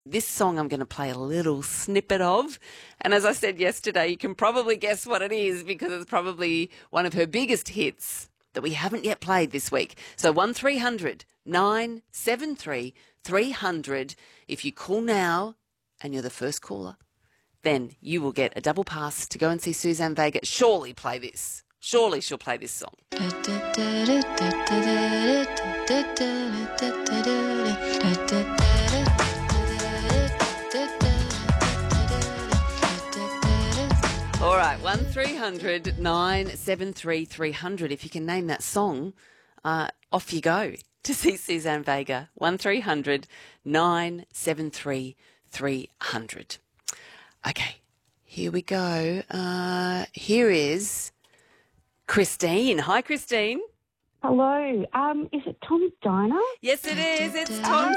This song I'm going to play a little snippet of. And as I said yesterday, you can probably guess what it is because it's probably one of her biggest hits that we haven't yet played this week. So 1300 973 300. If you call now and you're the first caller, then you will get a double pass to go and see Suzanne Vega. Surely play this. Surely she'll play this song. All right, 1300 973 300. If you can name that song, off you go to see Suzanne Vega. 1300 973 300. Okay, here we go. Here is Christine. Hi, Christine. Hello. Is it Tom's Diner? Yes, it is. It's Tom's.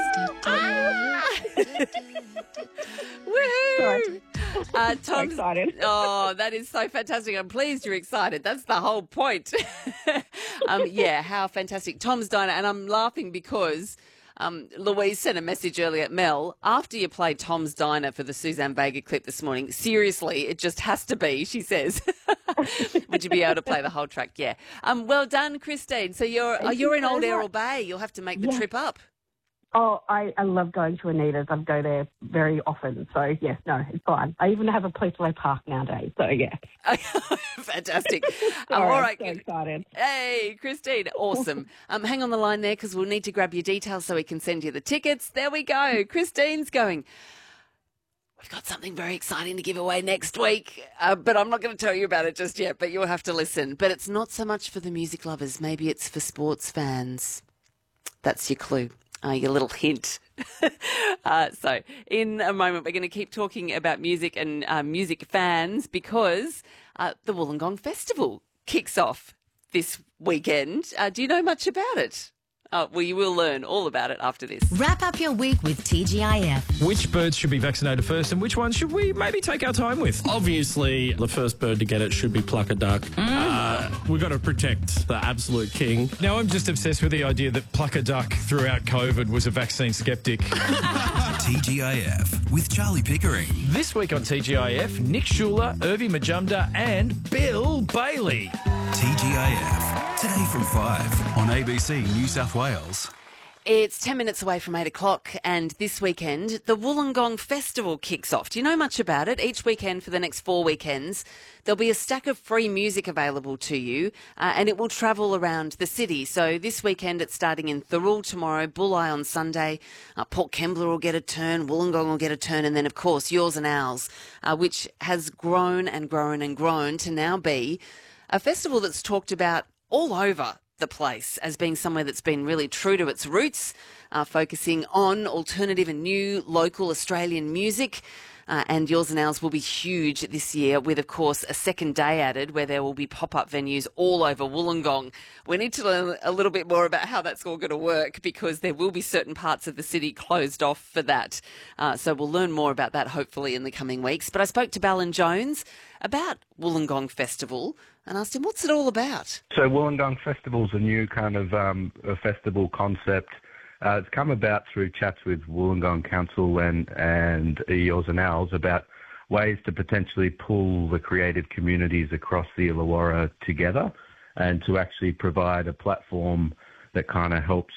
Woohoo! Sorry. Tom's. So excited. Oh, that is so fantastic. I'm pleased you're excited. That's the whole point. Yeah, how fantastic. Tom's Diner. And I'm laughing because Louise sent a message earlier at Mel, after you played Tom's Diner for the Suzanne Vega clip this morning, seriously, it just has to be, she says. Would you be able to play the whole track? Yeah. Well done, Christine. So you're in Old Errol Bay. You'll have to make the trip up. Oh, I love going to Anita's. I go there very often. So, yes, no, it's fine. I even have a place where I park nowadays. So, yeah. Fantastic. Sorry, all right. I'm so excited. Hey, Christine. Awesome. Hang on the line there because we'll need to grab your details so we can send you the tickets. There we go. Christine's going. We've got something very exciting to give away next week, but I'm not going to tell you about it just yet, but you'll have to listen. But it's not so much for the music lovers. Maybe it's for sports fans. That's your clue. Your little hint. So in a moment, we're going to keep talking about music and music fans because the Wollongong Festival kicks off this weekend. Do you know much about it? Well, you will learn all about it after this. Wrap up your week with TGIF. Which birds should be vaccinated first and which ones should we maybe take our time with? Obviously, the first bird to get it should be pluck a duck. We've got to protect the absolute king. Now, I'm just obsessed with the idea that pluck a duck throughout COVID was a vaccine skeptic. TGIF with Charlie Pickering. This week on TGIF, Nick Schuler, Irvi Majumdar and Bill Bailey. TGIF, today from 5 on ABC New South Wales. It's 10 minutes away from 8 o'clock and this weekend the Wollongong Festival kicks off. Do you know much about it? Each weekend for the next 4 weekends there'll be a stack of free music available to you and it will travel around the city. So this weekend it's starting in Thirroul tomorrow, Bulli on Sunday, Port Kembla will get a turn, Wollongong will get a turn, and then of course Yours and Ours, which has grown and grown and grown to now be a festival that's talked about all over the place as being somewhere that's been really true to its roots, focusing on alternative and new local Australian music. And Yours and Ours will be huge this year with, of course, a second day added where there will be pop-up venues all over Wollongong. We need to learn a little bit more about how that's all going to work because there will be certain parts of the city closed off for that. So we'll learn more about that hopefully in the coming weeks. But I spoke to Ballon Jones about Wollongong Festival and asked him, what's it all about? So Wollongong Festival's a new kind of a festival concept. It's come about through chats with Wollongong Council and Yours and Ours about ways to potentially pull the creative communities across the Illawarra together and to actually provide a platform that kind of helps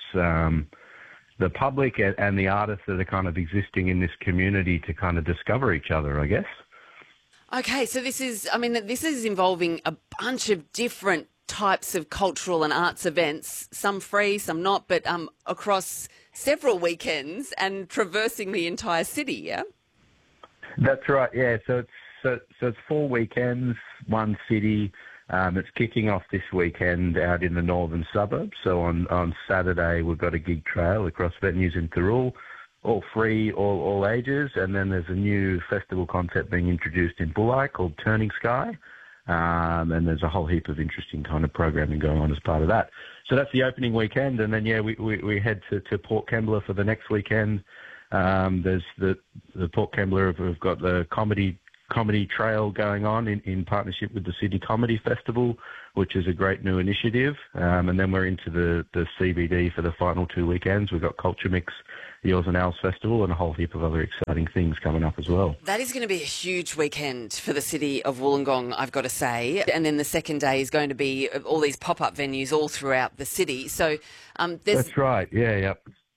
the public and the artists that are kind of existing in this community to kind of discover each other, I guess. Okay, so this is involving a bunch of different types of cultural and arts events, some free, some not, but across several weekends and traversing the entire city, yeah? That's right, yeah. So it's 4 weekends, one city. It's kicking off this weekend out in the northern suburbs. So on Saturday we've got a gig trail across venues in Thirroul, all free, all ages, and then there's a new festival concept being introduced in Bulli called Turning Sky. And there's a whole heap of interesting kind of programming going on as part of that. So that's the opening weekend, and then we head to Port Kembla for the next weekend. There's the Port Kembla have got the comedy trail going on in partnership with the Sydney Comedy Festival, which is a great new initiative. And then we're into the CBD for the final 2 weekends. We've got Culture Mix Yours and Ours Festival and a whole heap of other exciting things coming up as well. That is going to be a huge weekend for the city of Wollongong, I've got to say. And then the second day is going to be all these pop-up venues all throughout the city. So That's right. Yeah.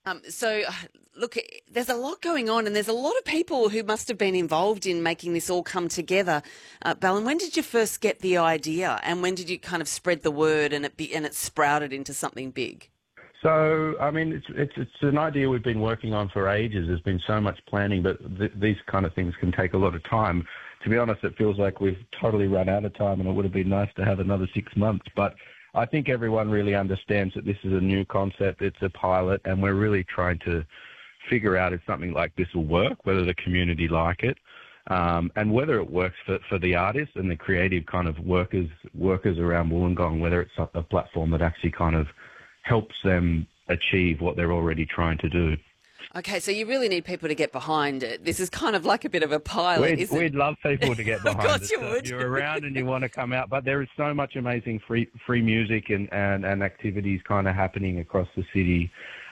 Look, there's a lot going on, and there's a lot of people who must have been involved in making this all come together. Ballon, when did you first get the idea, and when did you kind of spread the word and it sprouted into something big? So, I mean, it's an idea we've been working on for ages. There's been so much planning, but these kind of things can take a lot of time. To be honest, it feels like we've totally run out of time, and it would have been nice to have another 6 months. But I think everyone really understands that this is a new concept. It's a pilot, and we're really trying to figure out if something like this will work, whether the community like it, and whether it works for the artists and the creative kind of workers around Wollongong, whether it's a platform that actually kind of helps them achieve what they're already trying to do. Okay, so you really need people to get behind it. This is kind of like a bit of a pilot, isn't it? We'd love people to get behind Of course it. you would. You're around and you want to come out, but there is so much amazing free music and activities kind of happening across the city.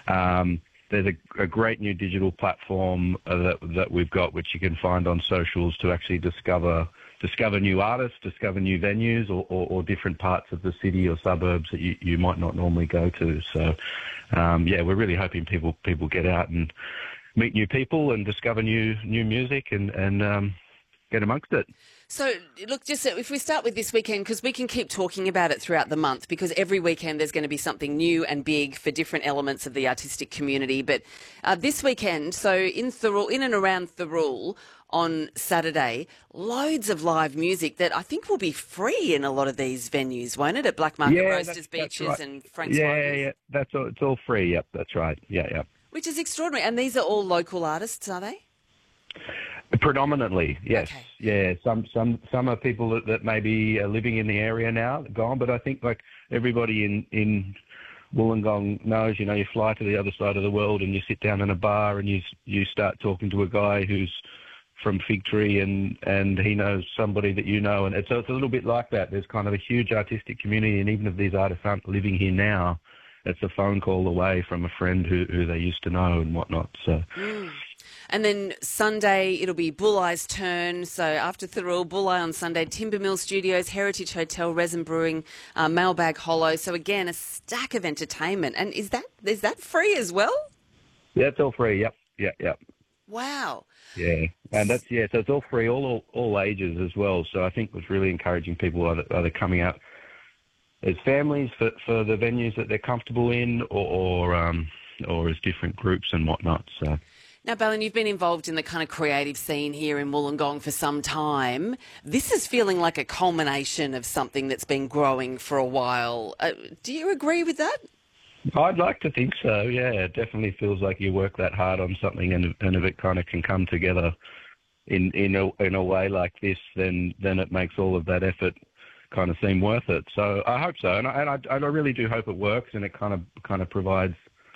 There's a great new digital platform that we've got, which you can find on socials to actually discover new artists, discover new venues or different parts of the city or suburbs that you might not normally go to. So, we're really hoping people get out and meet new people and discover new music and get amongst it. So, look, just if we start with this weekend, because we can keep talking about it throughout the month, because every weekend there's going to be something new and big for different elements of the artistic community. But this weekend, so in and around Thirroul on Saturday, loads of live music that I think will be free in a lot of these venues, won't it? At Black Market Roasters, Beaches right. and Frank's Wines. Yeah, that's all. It's all free. Yep, that's right. Yeah. Which is extraordinary. And these are all local artists, are they? Predominantly, yes. Okay. Yeah, some are people that maybe are living in the area now, gone, but I think like everybody in Wollongong knows, you fly to the other side of the world and you sit down in a bar and you start talking to a guy who's from Fig Tree and he knows somebody that you know, and it's a little bit like that. There's kind of a huge artistic community, and even if these artists aren't living here now, it's a phone call away from a friend who they used to know and whatnot. So. And then Sunday, it'll be Bullye's turn. So after Thirroul, Bulleye on Sunday, Timber Mill Studios, Heritage Hotel, Resin Brewing, Mailbag Hollow. So again, a stack of entertainment. And is that free as well? Yeah, it's all free. Yep. Wow. Yeah, and so it's all free, all ages as well. So I think it's really encouraging people either coming out as families for the venues that they're comfortable in, or as different groups and whatnot. So. Now, Ballon, you've been involved in the kind of creative scene here in Wollongong for some time. This is feeling like a culmination of something that's been growing for a while. Do you agree with that? I'd like to think so, yeah. It definitely feels like you work that hard on something and if it kind of can come together in a way like this, then it makes all of that effort kind of seem worth it. So I hope so, and I really do hope it works, and it kind of provides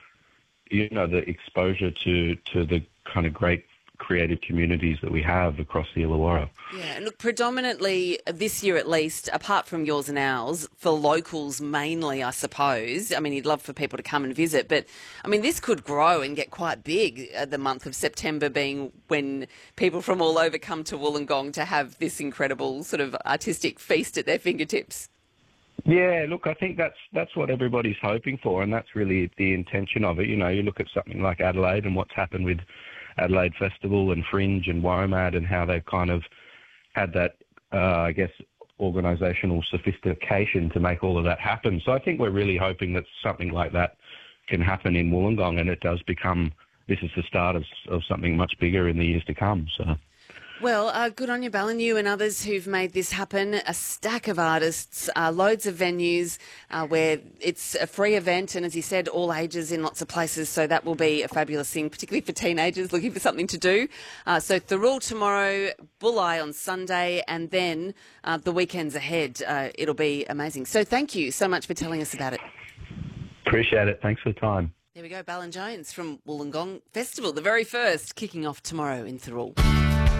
the exposure to the kind of great creative communities that we have across the Illawarra. Yeah, and look, predominantly this year at least, apart from Yours and Ours, for locals mainly, I suppose. I mean, you'd love for people to come and visit, but I mean, this could grow and get quite big, the month of September being when people from all over come to Wollongong to have this incredible sort of artistic feast at their fingertips. Yeah, look, I think that's what everybody's hoping for, and that's really the intention of it. You look at something like Adelaide and what's happened with Adelaide Festival and Fringe and WOMAD and how they've kind of had that, organisational sophistication to make all of that happen. So I think we're really hoping that something like that can happen in Wollongong, and it does this is the start of something much bigger in the years to come. So. Well, good on you, Ballon, you and others who've made this happen. A stack of artists, loads of venues where it's a free event, and as you said, all ages in lots of places, so that will be a fabulous thing, particularly for teenagers looking for something to do. So Thirroul tomorrow, Bulleye on Sunday, and then the weekends ahead. It'll be amazing. So thank you so much for telling us about it. Appreciate it. Thanks for the time. There we go, Ballon Jones from Wollongong Festival, the very first, kicking off tomorrow in Thirroul.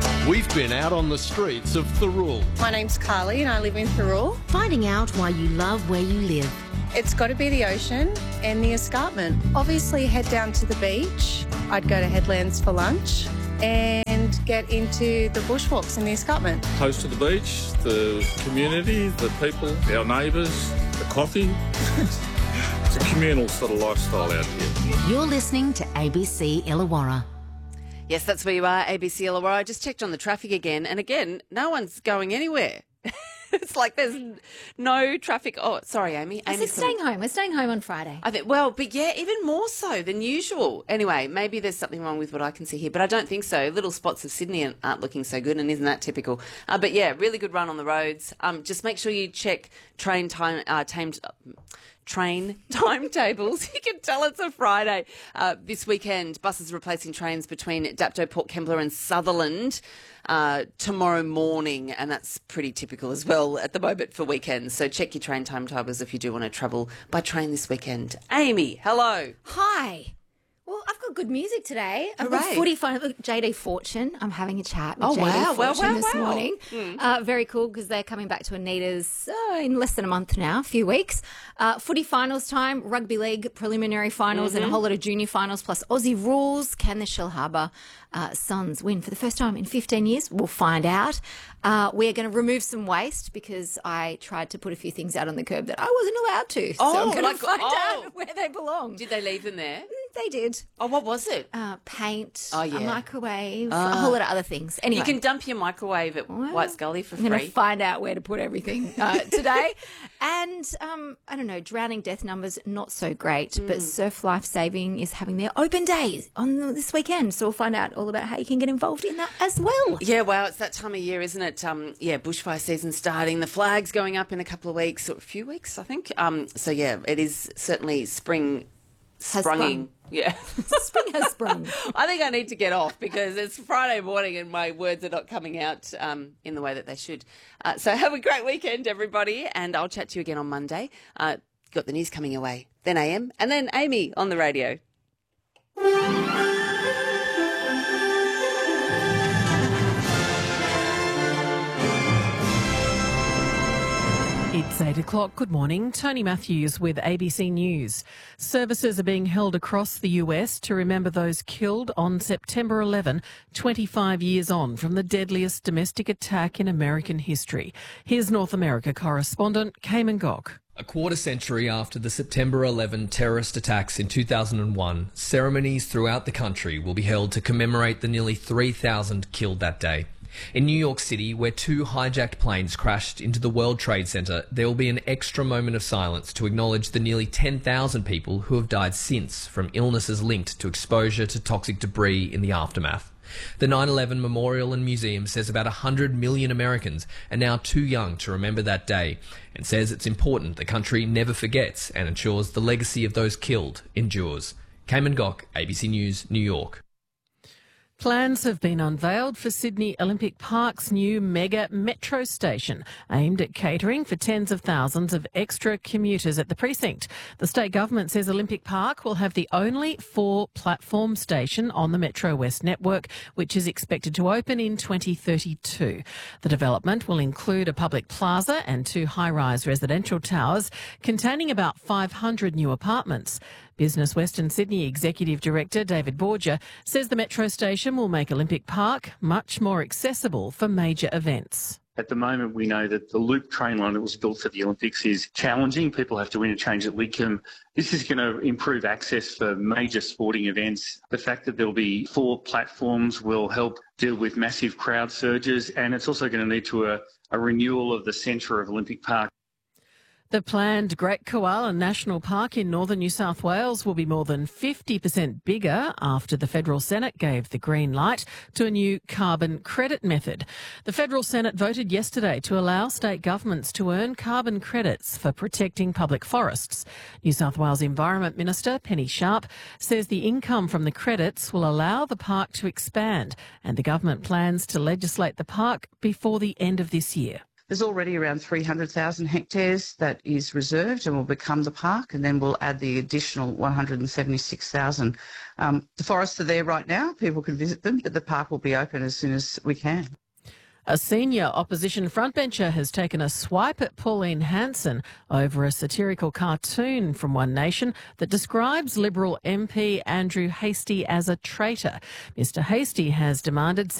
We've been out on the streets of Thirroul. My name's Carly and I live in Thirroul. Finding out why you love where you live. It's got to be the ocean and the escarpment. Obviously head down to the beach. I'd go to Headlands for lunch and get into the bushwalks and the escarpment. Close to the beach, the community, the people, our neighbours, the coffee. It's a communal sort of lifestyle out here. You're listening to ABC Illawarra. Yes, that's where you are, ABC Illawarra. I just checked on the traffic again, and again, no one's going anywhere. It's like there's no traffic. Oh, sorry, Amy. I said staying home. We're staying home on Friday. I think, well, but yeah, even more so than usual. Anyway, maybe there's something wrong with what I can see here, but I don't think so. Little spots of Sydney aren't looking so good, and isn't that typical? But yeah, really good run on the roads. Just make sure you check train timetables. You can tell it's a Friday. This weekend, buses replacing trains between Dapto, Port Kembla and Sutherland tomorrow morning, and that's pretty typical as well at the moment for weekends. So check your train timetables if you do want to travel by train this weekend. Amy, hello. Hi. Well, I've got good music today. I've got Hooray. 45. Look, JD Fortune. I'm having a chat with Oh, JD wow. Fortune this Wow. morning. Very cool because they're coming back to Anita's in less than a month now, a few weeks. Footy finals time, rugby league preliminary finals and a whole lot of junior finals plus Aussie rules. Can the Shellharbour Suns win for the first time in 15 years? We'll find out. We're going to remove some waste because I tried to put a few things out on the curb that I wasn't allowed to. So I'm going to find out where they belong. Did they leave them there? They did. Oh, what was it? Paint, Oh, yeah. a microwave, a whole lot of other things. Anyway, You can dump your microwave at White Scully for I'm going to free. find out where to put everything today. And I don't know, drowning death numbers, not so great, but Surf Life Saving is having their open days on this weekend. So we'll find out all about how you can get involved in that as well. Yeah, wow, it's that time of year, isn't it? Bushfire season starting. The flag's going up in a couple of weeks, or a few weeks, I think. So, yeah, it is certainly spring sprunging. Yeah. Spring has sprung. I think I need to get off because it's Friday morning and my words are not coming out in the way that they should. So have a great weekend, everybody, and I'll chat to you again on Monday. Got the news coming your way. Then AM, and then Amy on the radio. It's 8 o'clock. Good morning. Tony Matthews with ABC News. Services are being held across the US to remember those killed on September 11, 25 years on from the deadliest domestic attack in American history. Here's North America correspondent Cayman Gok. A quarter century after the September 11 terrorist attacks in 2001, ceremonies throughout the country will be held to commemorate the nearly 3,000 killed that day. In New York City, where two hijacked planes crashed into the World Trade Center, there will be an extra moment of silence to acknowledge the nearly 10,000 people who have died since from illnesses linked to exposure to toxic debris in the aftermath. The 9/11 Memorial and Museum says about 100 million Americans are now too young to remember that day and says it's important the country never forgets and ensures the legacy of those killed endures. Cayman Gok, ABC News, New York. Plans have been unveiled for Sydney Olympic Park's new mega metro station, aimed at catering for tens of thousands of extra commuters at the precinct. The state government says Olympic Park will have the only 4-platform station on the Metro West network, which is expected to open in 2032. The development will include a public plaza and 2 high-rise residential towers containing about 500 new apartments. Business Western Sydney Executive Director David Borgia says the metro station will make Olympic Park much more accessible for major events. At the moment, we know that the loop train line that was built for the Olympics is challenging. People have to interchange at Lidcombe. This is going to improve access for major sporting events. The fact that there'll be 4 platforms will help deal with massive crowd surges, and it's also going to lead to a renewal of the centre of Olympic Park. The planned Great Koala National Park in northern New South Wales will be more than 50% bigger after the Federal Senate gave the green light to a new carbon credit method. The Federal Senate voted yesterday to allow state governments to earn carbon credits for protecting public forests. New South Wales Environment Minister Penny Sharp says the income from the credits will allow the park to expand, and the government plans to legislate the park before the end of this year. There's already around 300,000 hectares that is reserved and will become the park, and then we'll add the additional 176,000. The forests are there right now. People can visit them, but the park will be open as soon as we can. A senior opposition frontbencher has taken a swipe at Pauline Hanson over a satirical cartoon from One Nation that describes Liberal MP Andrew Hastie as a traitor. Mr Hastie has demanded